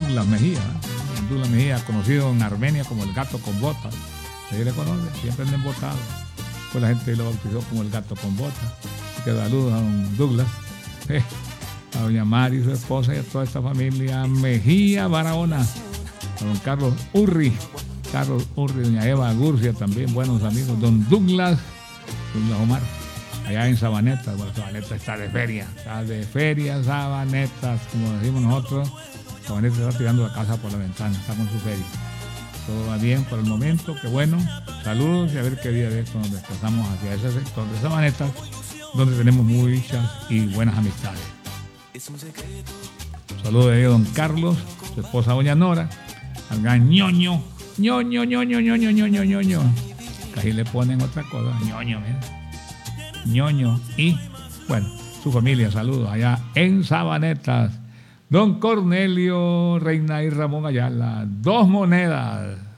Douglas Mejía. Douglas Mejía, conocido en Armenia como el gato con botas. Ahí le conoce, siempre han votado. Pues la gente lo bautizó como el gato con botas. Así que saludos a don Douglas, a doña Mari, su esposa, y a toda esta familia Mejía Barahona. A don Carlos Urri, doña Eva Gurcia también, buenos amigos. Don Douglas Omar, allá en Sabanetas. Bueno, Sabanetas está de feria, Sabanetas, como decimos nosotros. Sabanetas está tirando la casa por la ventana, está con su feria. Todo va bien por el momento, qué bueno. Saludos y a ver qué día de esto nos desplazamos hacia ese sector de Sabanetas, donde tenemos muchas y buenas amistades. Saludos de don Carlos, su esposa doña Nora, al gran ñoño. Que ahí le ponen otra cosa, ñoño, mira. Ñoño. Y, bueno, su familia, saludos allá en Sabanetas. Don Cornelio Reina y Ramón Ayala, Dos Monedas.